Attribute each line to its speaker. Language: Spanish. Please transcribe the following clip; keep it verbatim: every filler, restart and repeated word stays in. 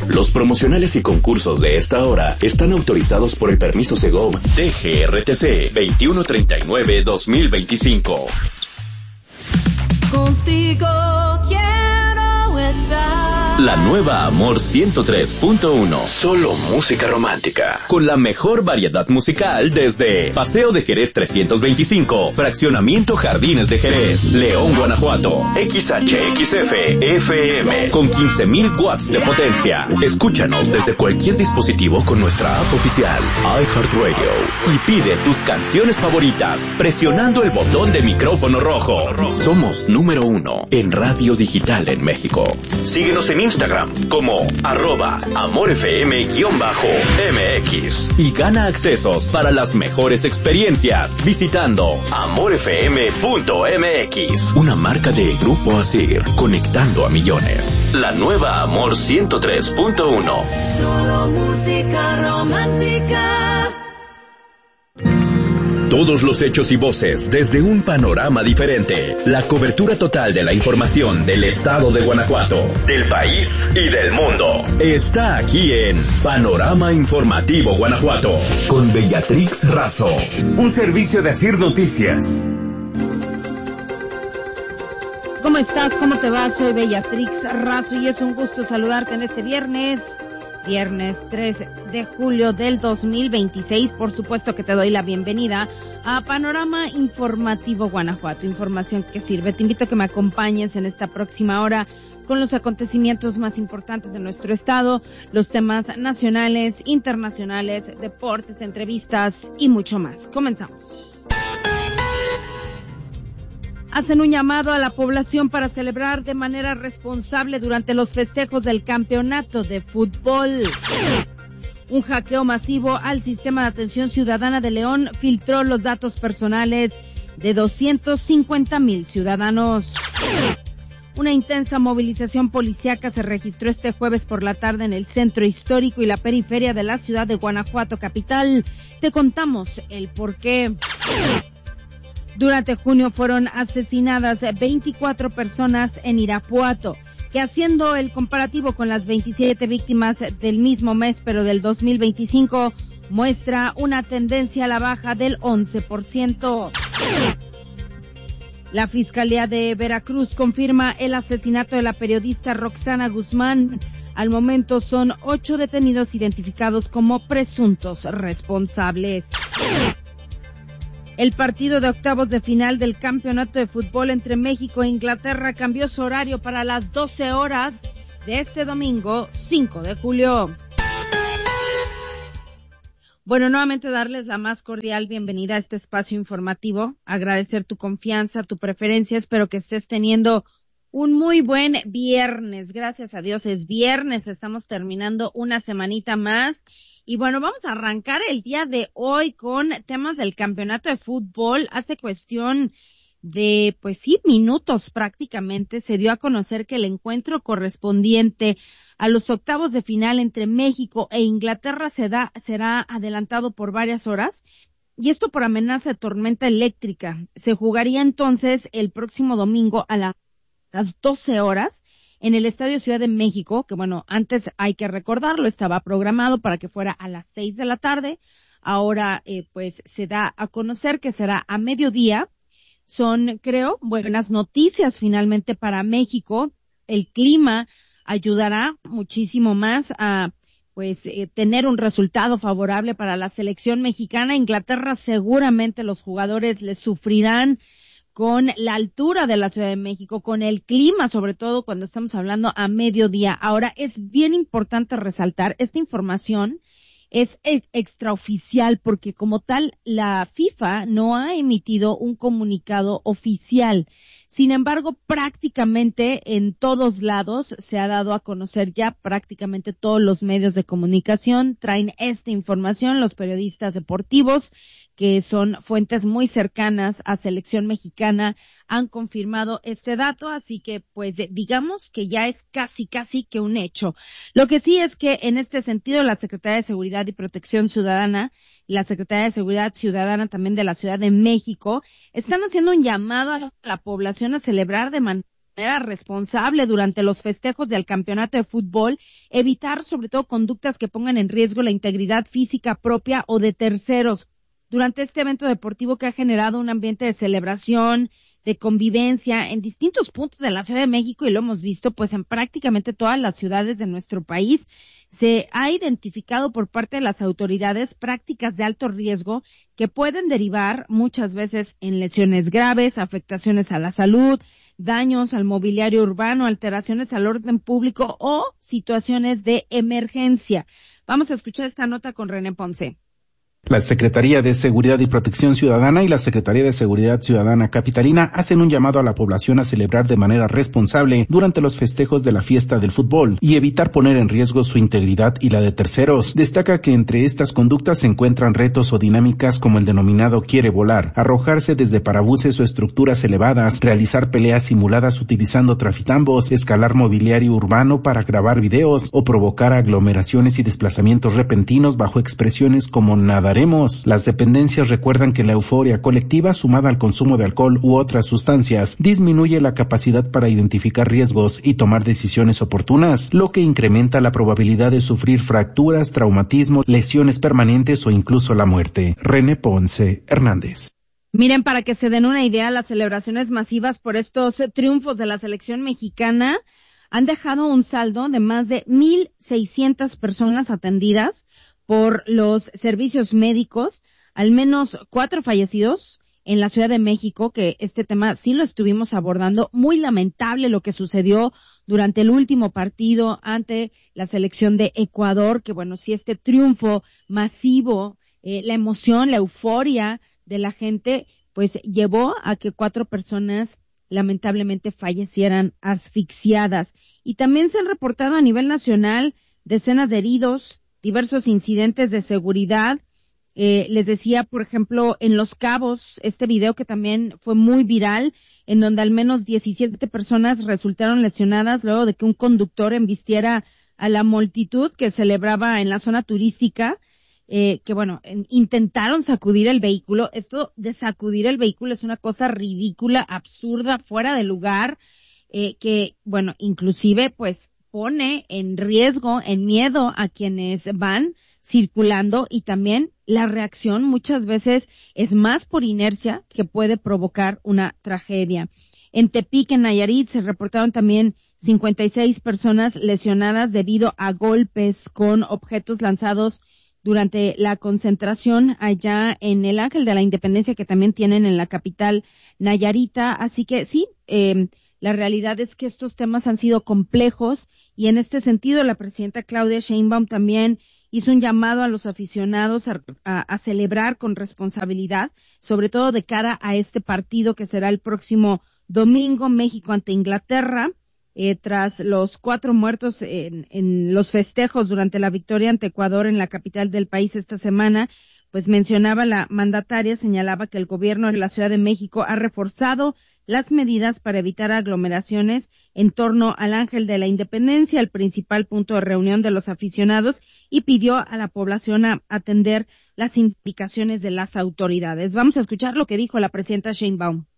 Speaker 1: Los promocionales y concursos de esta hora están autorizados por el permiso Segov D G R T C veintiuno treinta y nueve dos mil veinticinco.
Speaker 2: Contigo quiero estar.
Speaker 1: La nueva Amor ciento tres punto uno. Solo música romántica. Con la mejor variedad musical desde Paseo de Jerez trescientos veinticinco, Fraccionamiento Jardines de Jerez, León, Guanajuato. X H X F F M con quince mil watts de potencia. Escúchanos desde cualquier dispositivo con nuestra app oficial iHeartRadio y pide tus canciones favoritas presionando el botón de micrófono rojo. Somos número uno en radio digital en México. Síguenos en Instagram como arroba amorfm-M X y gana accesos para las mejores experiencias visitando amorfm punto M X. Una marca de Grupo Asir, conectando a millones. La nueva Amor ciento tres punto uno.
Speaker 2: Solo música romántica.
Speaker 1: Todos los hechos y voces desde un panorama diferente. La cobertura total de la información del estado de Guanajuato, del país y del mundo. Está aquí en Panorama Informativo Guanajuato, con Bellatrix Razo.
Speaker 3: Un servicio de Asir Noticias.
Speaker 4: ¿Cómo estás? ¿Cómo te va? Soy Bellatrix Razo y es un gusto saludarte en este viernes. Viernes tres de julio del dos mil veintiséis, por supuesto que te doy la bienvenida a Panorama Informativo Guanajuato, información que sirve. Te invito a que me acompañes en esta próxima hora con los acontecimientos más importantes de nuestro estado, los temas nacionales, internacionales, deportes, entrevistas y mucho más. Comenzamos. Hacen un llamado a la población para celebrar de manera responsable durante los festejos del campeonato de fútbol. Un hackeo masivo al sistema de atención ciudadana de León filtró los datos personales de doscientos cincuenta mil ciudadanos. Una intensa movilización policíaca se registró este jueves por la tarde en el centro histórico y la periferia de la ciudad de Guanajuato capital. Te contamos el porqué. Durante junio fueron asesinadas veinticuatro personas en Irapuato, que haciendo el comparativo con las veintisiete víctimas del mismo mes, pero del dos mil veinticinco, muestra una tendencia a la baja del once por ciento. La Fiscalía de Veracruz confirma el asesinato de la periodista Roxana Guzmán. Al momento son ocho detenidos identificados como presuntos responsables. El partido de octavos de final del campeonato de fútbol entre México e Inglaterra cambió su horario para las doce horas de este domingo cinco de julio. Bueno, nuevamente darles la más cordial bienvenida a este espacio informativo, agradecer tu confianza, tu preferencia, espero que estés teniendo un muy buen viernes, gracias a Dios es viernes, estamos terminando una semanita más. Y bueno, vamos a arrancar el día de hoy con temas del campeonato de fútbol. Hace cuestión de, pues sí, minutos prácticamente, se dio a conocer que el encuentro correspondiente a los octavos de final entre México e Inglaterra se da, será adelantado por varias horas. Y esto por amenaza de tormenta eléctrica. Se jugaría entonces el próximo domingo a la, las doce horas. En el Estadio Ciudad de México, que bueno, antes hay que recordarlo, estaba programado para que fuera a las seis de la tarde. Ahora, eh, pues, se da a conocer que será a mediodía. Son, creo, buenas noticias finalmente para México. El clima ayudará muchísimo más a, pues, eh, tener un resultado favorable para la selección mexicana. Inglaterra seguramente los jugadores les sufrirán con la altura de la Ciudad de México, con el clima, sobre todo cuando estamos hablando a mediodía. Ahora, es bien importante resaltar, esta información es extraoficial porque como tal la FIFA no ha emitido un comunicado oficial. Sin embargo, prácticamente en todos lados se ha dado a conocer ya, prácticamente todos los medios de comunicación traen esta información, los periodistas deportivos, que son fuentes muy cercanas a selección mexicana, han confirmado este dato, así que pues digamos que ya es casi casi que un hecho. Lo que sí es que en este sentido la Secretaría de Seguridad y Protección Ciudadana, la Secretaría de Seguridad Ciudadana también de la Ciudad de México, están haciendo un llamado a la población a celebrar de manera manera responsable durante los festejos del campeonato de fútbol, evitar sobre todo conductas que pongan en riesgo la integridad física propia o de terceros. Durante este evento deportivo que ha generado un ambiente de celebración, de convivencia en distintos puntos de la Ciudad de México, y lo hemos visto pues en prácticamente todas las ciudades de nuestro país, se ha identificado por parte de las autoridades prácticas de alto riesgo que pueden derivar muchas veces en lesiones graves, afectaciones a la salud, daños al mobiliario urbano, alteraciones al orden público o situaciones de emergencia. Vamos a escuchar esta nota con René Ponce.
Speaker 5: La Secretaría de Seguridad y Protección Ciudadana y la Secretaría de Seguridad Ciudadana Capitalina hacen un llamado a la población a celebrar de manera responsable durante los festejos de la fiesta del fútbol y evitar poner en riesgo su integridad y la de terceros. Destaca que entre estas conductas se encuentran retos o dinámicas como el denominado quiere volar, arrojarse desde parabuses o estructuras elevadas, realizar peleas simuladas utilizando trafitambos, escalar mobiliario urbano para grabar videos o provocar aglomeraciones y desplazamientos repentinos bajo expresiones como nada. Las dependencias recuerdan que la euforia colectiva sumada al consumo de alcohol u otras sustancias disminuye la capacidad para identificar riesgos y tomar decisiones oportunas, lo que incrementa la probabilidad de sufrir fracturas, traumatismo, lesiones permanentes o incluso la muerte. René Ponce Hernández.
Speaker 4: Miren, para que se den una idea, las celebraciones masivas por estos triunfos de la selección mexicana han dejado un saldo de más de mil seiscientas personas atendidas por los servicios médicos, al menos cuatro fallecidos en la Ciudad de México, que este tema sí lo estuvimos abordando. Muy lamentable lo que sucedió durante el último partido ante la selección de Ecuador, que bueno, sí este triunfo masivo, eh, la emoción, la euforia de la gente, pues llevó a que cuatro personas lamentablemente fallecieran asfixiadas. Y también se han reportado a nivel nacional decenas de heridos, diversos incidentes de seguridad. Eh, les decía, por ejemplo, en Los Cabos, este video que también fue muy viral, en donde al menos diecisiete personas resultaron lesionadas luego de que un conductor embistiera a la multitud que celebraba en la zona turística, eh, que bueno, en, intentaron sacudir el vehículo. Esto de sacudir el vehículo es una cosa ridícula, absurda, fuera de lugar, eh, que bueno, inclusive pues pone en riesgo, en miedo a quienes van circulando, y también la reacción muchas veces es más por inercia que puede provocar una tragedia. En Tepic, en Nayarit, se reportaron también cincuenta y seis personas lesionadas debido a golpes con objetos lanzados durante la concentración allá en el Ángel de la Independencia, que también tienen en la capital nayarita. Así que sí, eh, la realidad es que estos temas han sido complejos, y en este sentido la presidenta Claudia Sheinbaum también hizo un llamado a los aficionados a, a, a celebrar con responsabilidad, sobre todo de cara a este partido que será el próximo domingo, México ante Inglaterra, eh, tras los cuatro muertos en, en los festejos durante la victoria ante Ecuador en la capital del país esta semana. Pues mencionaba la mandataria, señalaba que el gobierno de la Ciudad de México ha reforzado las medidas para evitar aglomeraciones en torno al Ángel de la Independencia, el principal punto de reunión de los aficionados, y pidió a la población a atender las indicaciones de las autoridades. Vamos a escuchar lo que dijo la presidenta Sheinbaum.